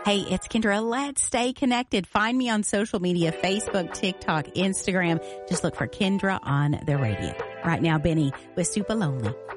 Hey, it's Kendra. Let's stay connected. Find me on social media, Facebook, TikTok, Instagram. Just look for Kendra on the radio. Right now, Benny with Super Lonely.